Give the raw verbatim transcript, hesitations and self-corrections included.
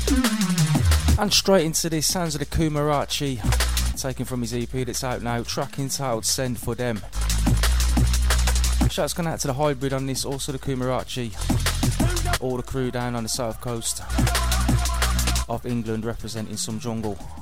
And straight into this, sounds of the Kumarachi, taken from his E P that's out now, track entitled Send For Them. Shouts going out to the Hybrid on this, also the Kumarachi, all the crew down on the south coast of England representing some jungle.